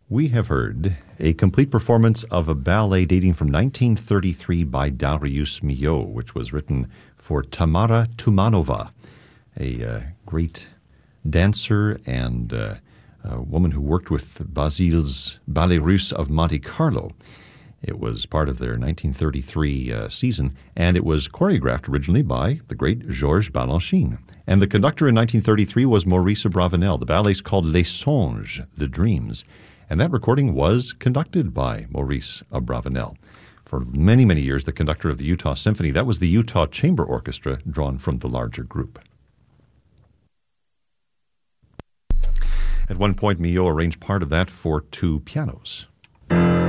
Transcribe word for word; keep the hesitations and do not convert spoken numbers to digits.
We have heard a complete performance of a ballet dating from nineteen thirty-three by Darius Milhaud, which was written for Tamara Tumanova, a uh, great dancer and uh, a woman who worked with Basile's Ballet Russe of Monte Carlo. It was part of their nineteen thirty-three uh, season, and it was choreographed originally by the great Georges Balanchine. And the conductor in nineteen thirty-three was Maurice Abravanel. The ballet's called Les Songes, The Dreams. And that recording was conducted by Maurice Abravanel. For many, many years, the conductor of the Utah Symphony. That was the Utah Chamber Orchestra, drawn from the larger group. At one point, Milhaud arranged part of that for two pianos.